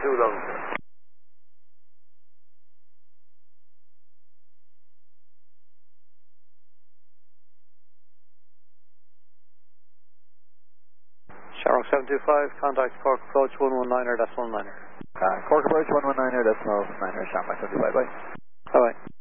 too long, sir. Shamrock 725, contact Cork approach 119er, that's 19er. Cork approach 119er, decimal 9er, Shamrock 75, bye. Bye-bye.